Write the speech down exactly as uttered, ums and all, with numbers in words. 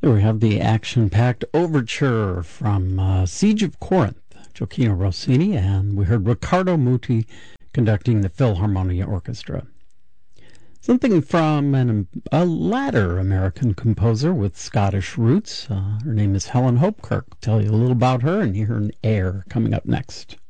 There we have the action-packed overture from uh, Siege of Corinth, Gioachino Rossini, and we heard Riccardo Muti conducting the Philharmonia Orchestra. Something from an, a latter American composer with Scottish roots. Uh, her name is Helen Hopkirk. I'll tell you a little about her and hear an air coming up next.